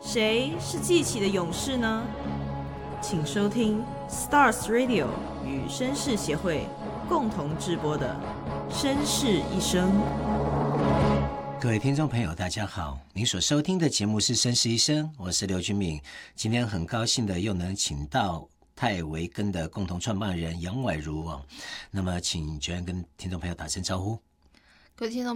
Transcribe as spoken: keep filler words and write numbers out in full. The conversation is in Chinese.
谁是记起的勇士呢？请收听 Stars Radio 与绅士协会共同制播的《绅士一生》。 各位听众朋友大家好，您所收听的节目是《绅士一生》，我是刘君敏。今天很高兴的又能请到泰维根的共同创办人杨婉如、哦、那么请娟跟听众朋友打声招呼。 各位听众